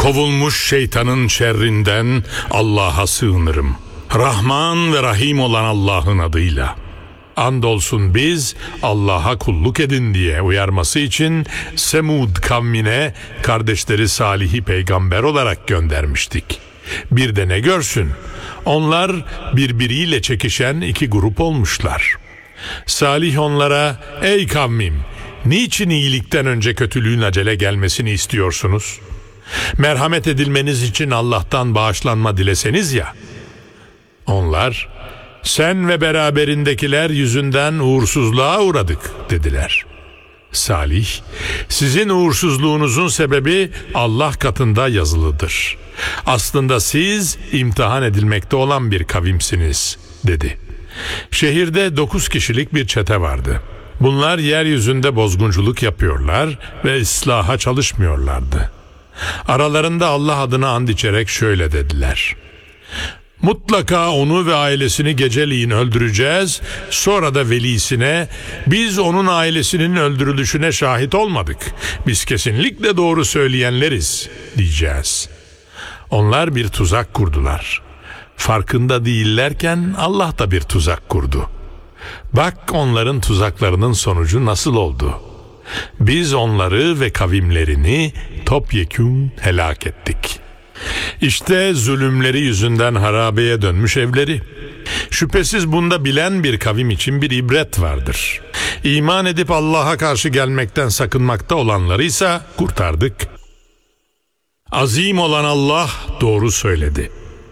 Kovulmuş şeytanın şerrinden Allah'a sığınırım. Rahman ve Rahim olan Allah'ın adıyla. Andolsun biz Allah'a kulluk edin diye uyarması için Semud kavmine kardeşleri Salih'i peygamber olarak göndermiştik. Bir de ne görsün? Onlar birbiriyle çekişen iki grup olmuşlar. Salih onlara, ey kavmim, niçin iyilikten önce kötülüğün acele gelmesini istiyorsunuz? Merhamet edilmeniz için Allah'tan bağışlanma dileseniz ya. Onlar, sen ve beraberindekiler yüzünden uğursuzluğa uğradık dediler. Salih, sizin uğursuzluğunuzun sebebi Allah katında yazılıdır. Aslında siz imtihan edilmekte olan bir kavimsiniz dedi. Şehirde 9 kişilik bir çete vardı. Bunlar yeryüzünde bozgunculuk yapıyorlar ve ıslaha çalışmıyorlardı. Aralarında Allah adına and içerek şöyle dediler: mutlaka onu ve ailesini geceliğin öldüreceğiz, sonra da velisine, biz onun ailesinin öldürülüşüne şahit olmadık, biz kesinlikle doğru söyleyenleriz diyeceğiz. Onlar bir tuzak kurdular. Farkında değillerken Allah da bir tuzak kurdu. Bak onların tuzaklarının sonucu nasıl oldu? Biz onları ve kavimlerini topyekün helak ettik. İşte zulümleri yüzünden harabeye dönmüş evleri. Şüphesiz bunda bilen bir kavim için bir ibret vardır. İman edip Allah'a karşı gelmekten sakınmakta olanları ise kurtardık. Azim olan Allah doğru söyledi.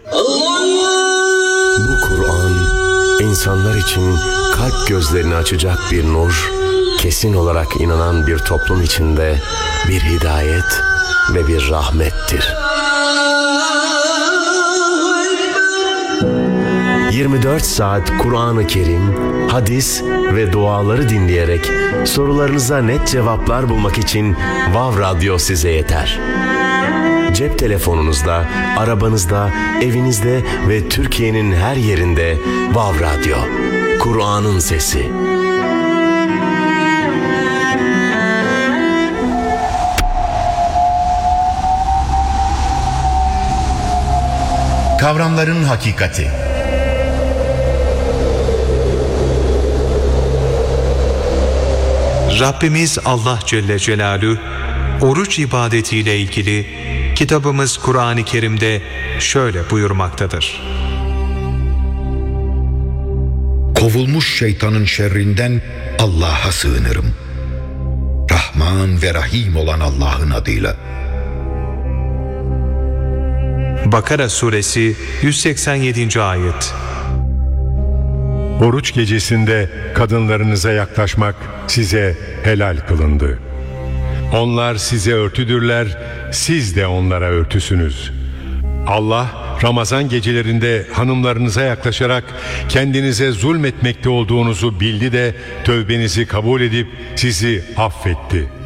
Bu Kur'an insanlar için kalp gözlerini açacak bir nur, kesin olarak inanan bir toplum içinde bir hidayet ve bir rahmettir. 24 saat Kur'an-ı Kerim, hadis ve duaları dinleyerek sorularınıza net cevaplar bulmak için Vav Radyo size yeter. Cep telefonunuzda, arabanızda, evinizde ve Türkiye'nin her yerinde Vav Radyo. Kur'an'ın sesi. Kavramların hakikati. Rabbimiz Allah Celle Celaluhu oruç ibadetiyle ilgili kitabımız Kur'an-ı Kerim'de şöyle buyurmaktadır. Kovulmuş şeytanın şerrinden Allah'a sığınırım. Rahman ve Rahim olan Allah'ın adıyla. Bakara suresi 187. ayet. Oruç gecesinde kadınlarınıza yaklaşmak size helal kılındı. Onlar size örtüdürler, siz de onlara örtüsünüz. Allah Ramazan gecelerinde hanımlarınıza yaklaşarak kendinize zulmetmekte olduğunuzu bildi de tövbenizi kabul edip sizi affetti.